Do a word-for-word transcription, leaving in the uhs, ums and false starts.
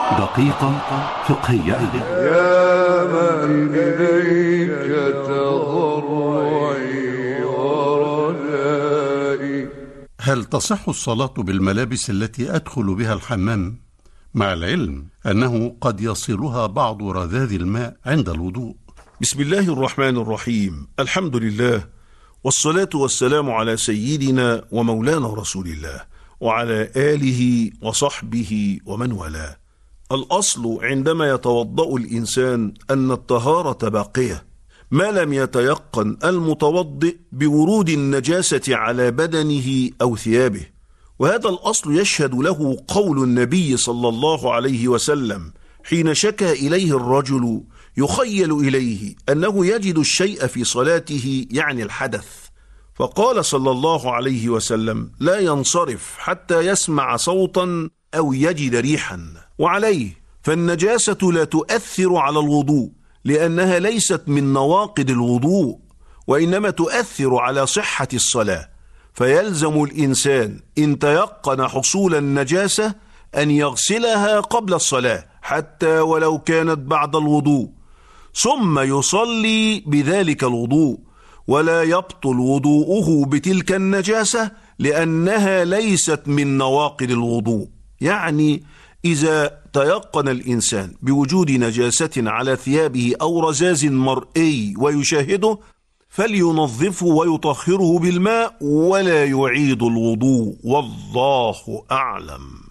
دقيقة فقهية. يا من إليك تضرعي ورجائي. هل تصح الصلاة بالملابس التي أدخل بها الحمام، مع العلم أنه قد يصلها بعض رذاذ الماء عند الوضوء؟ بسم الله الرحمن الرحيم. الحمد لله، والصلاة والسلام على سيدنا ومولانا رسول الله وعلى آله وصحبه ومن والاه. الأصل عندما يتوضأ الإنسان أن الطهارة باقية ما لم يتيقن المتوضئ بورود النجاسة على بدنه أو ثيابه، وهذا الأصل يشهد له قول النبي صلى الله عليه وسلم حين شكى إليه الرجل يخيل إليه أنه يجد الشيء في صلاته، يعني الحدث، فقال صلى الله عليه وسلم: لا ينصرف حتى يسمع صوتا أو يجد ريحا. وعليه فالنجاسة لا تؤثر على الوضوء، لأنها ليست من نواقض الوضوء، وإنما تؤثر على صحة الصلاة، فيلزم الإنسان إن تيقن حصول النجاسة أن يغسلها قبل الصلاة حتى ولو كانت بعد الوضوء، ثم يصلي بذلك الوضوء، ولا يبطل وضوءه بتلك النجاسة لأنها ليست من نواقض الوضوء. يعني إذا تيقن الإنسان بوجود نجاسة على ثيابه أو رذاذ مرئي ويشاهده، فلينظفه ويطهره بالماء ولا يعيد الوضوء، والله أعلم.